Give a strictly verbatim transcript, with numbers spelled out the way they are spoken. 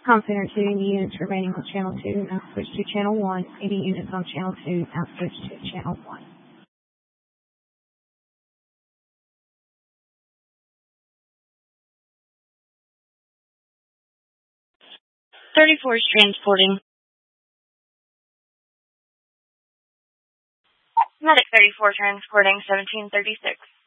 Com Center two, any units remaining on channel two, now switch to channel one. Any units on channel two, now switch to channel one. thirty-four is transporting. Medic thirty-four transporting seventeen thirty-six.